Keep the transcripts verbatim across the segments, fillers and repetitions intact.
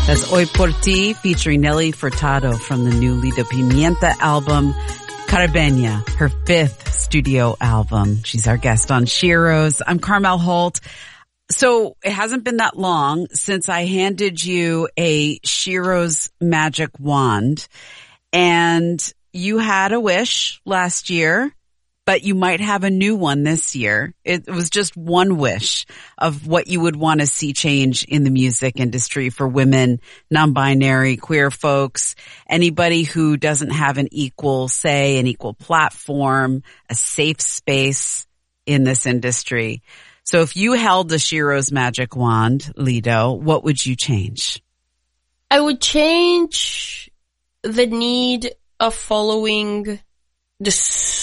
That's Hoy Por Ti featuring Nelly Furtado from the new Lido Pimienta album, Caribeña, her fifth studio album. She's our guest on Sheroes. I'm Carmel Holt. So it hasn't been that long since I handed you a Sheroes magic wand, and you had a wish last year, but you might have a new one this year. It was just one wish of what you would want to see change in the music industry for women, non-binary, queer folks, anybody who doesn't have an equal say, an equal platform, a safe space in this industry. So if you held the Sheroes magic wand, Lido, what would you change? I would change the need of following the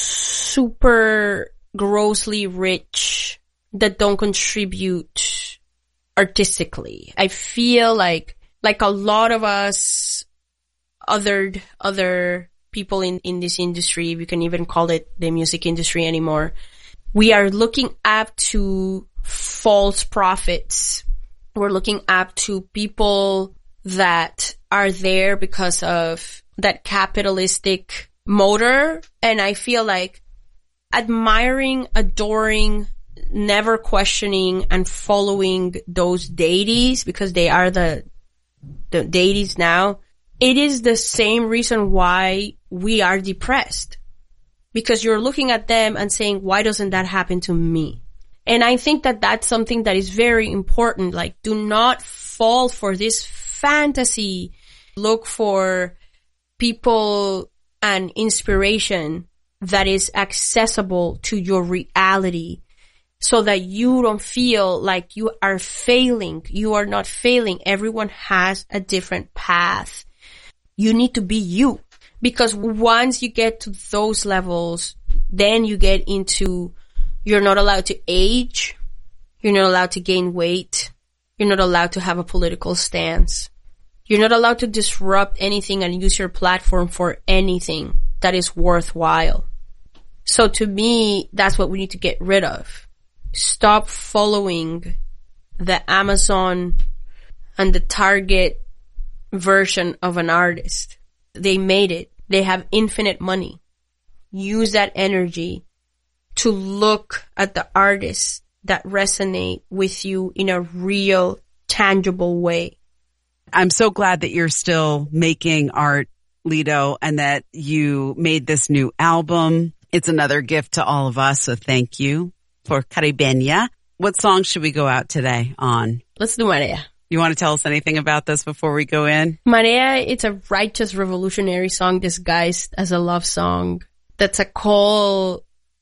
super grossly rich that don't contribute artistically. I feel like, like a lot of us, other, other people in, in this industry, we can even call it the music industry anymore, we are looking up to false prophets. We're looking up to people that are there because of that capitalistic motor. And I feel like admiring, adoring, never questioning and following those deities, because they are the, the deities now, it is the same reason why we are depressed. Because you're looking at them and saying, why doesn't that happen to me? And I think that that's something that is very important. Like, do not fall for this fantasy. Look for people and inspiration that is accessible to your reality so that you don't feel like you are failing. You are not failing. Everyone has a different path. You need to be you. Because once you get to those levels, then you get into, you're not allowed to age, you're not allowed to gain weight, you're not allowed to have a political stance, you're not allowed to disrupt anything and use your platform for anything that is worthwhile. So to me, that's what we need to get rid of. Stop following the Amazon and the Target version of an artist. They made it. They have infinite money. Use that energy to look at the artists that resonate with you in a real, tangible way. I'm so glad that you're still making art, Lido, and that you made this new album. It's another gift to all of us, so thank you for Caribeña. What song should we go out today on? Let's do Marea. You want to tell us anything about this before we go in? Marea, it's a righteous revolutionary song disguised as a love song. That's a call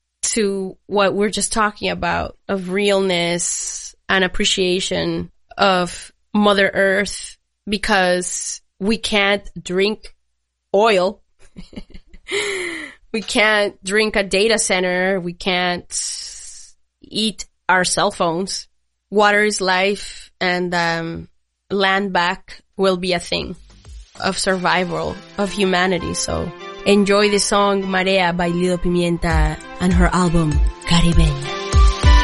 to what we're just talking about, of realness and appreciation of Mother Earth, because we can't drink oil. We can't drink a data center. We can't eat our cell phones. Water is life. And um land back will be a thing of survival of humanity. So enjoy the song Marea by Lido Pimienta and her album Caribeña.